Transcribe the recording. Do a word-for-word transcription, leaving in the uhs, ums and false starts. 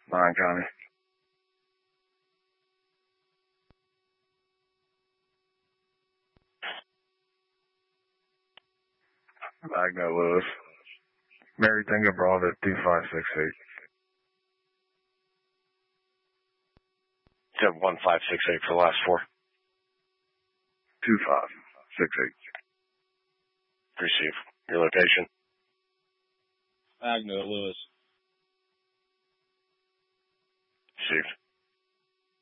Nine County. Magna Lewis. Mary Tinga Bravo two five six eight. You have one five six eight for the last four. Two five six eight. Receive. Your location. Magna Lewis. Received.